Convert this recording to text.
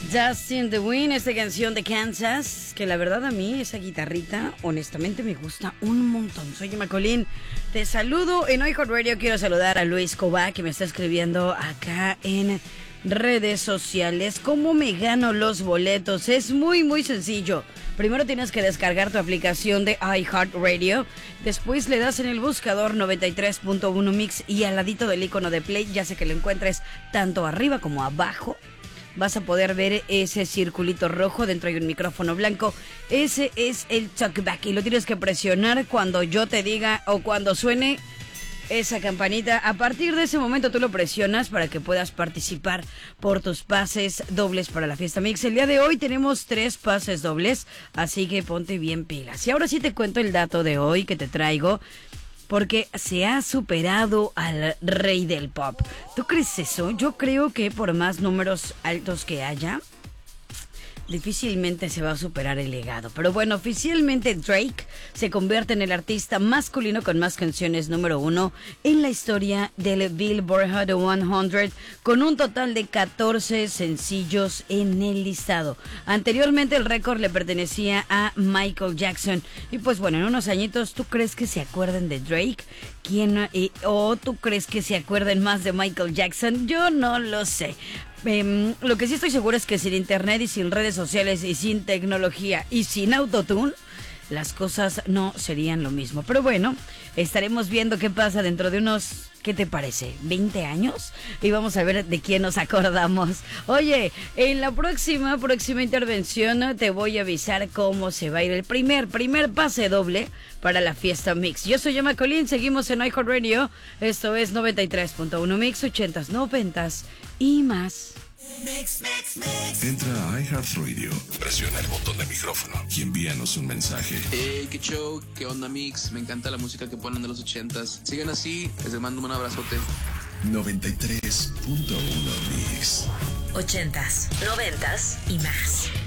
Justin The Wind, esta canción de Kansas, que la verdad a mí esa guitarrita honestamente me gusta un montón. Soy Emma Colín, te saludo en iHeartRadio. Quiero saludar a Luis Cobá, que me está escribiendo acá en redes sociales. ¿Cómo me gano los boletos? Es muy sencillo. Primero tienes que descargar tu aplicación de iHeartRadio. Después le das en el buscador 93.1 Mix y al ladito del icono de play, ya sé que lo encuentres tanto arriba como abajo, vas a poder ver ese circulito rojo. Dentro hay un micrófono blanco. Ese es el talkback y lo tienes que presionar cuando yo te diga o cuando suene esa campanita. A partir de ese momento tú lo presionas para que puedas participar por tus pases dobles para la Fiesta Mix. El día de hoy tenemos 3 pases dobles, así que ponte bien pilas. Y ahora sí te cuento el dato de hoy que te traigo, porque se ha superado al rey del pop. ¿Tú crees eso? Yo creo que por más números altos que haya, difícilmente se va a superar el legado. Pero bueno, oficialmente Drake se convierte en el artista masculino con más canciones número 1 en la historia del Billboard Hot 100, con un total de 14 sencillos en el listado. Anteriormente el récord le pertenecía a Michael Jackson. Y pues bueno, en unos añitos, ¿tú crees que se acuerden de Drake? ¿O tú crees que se acuerden más de Michael Jackson? Yo no lo sé. Lo que sí estoy seguro es que sin internet y sin redes sociales y sin tecnología y sin autotune, las cosas no serían lo mismo. Pero bueno, estaremos viendo qué pasa dentro de unos, ¿qué te parece? ¿20 años? Y vamos a ver de quién nos acordamos. Oye, en la próxima intervención te voy a avisar cómo se va a ir el primer pase doble para la Fiesta Mix. Yo soy Emma Colín, seguimos en iHeartRadio. Esto es 93.1 Mix, 80s, 90s y más. Entra a iHeartRadio, presiona el botón de micrófono y envíanos un mensaje. Hey, qué show, qué onda Mix, me encanta la música que ponen de los 80s. Sigan así, les mando un abrazote. 93.1 Mix. 80s, 90s y más.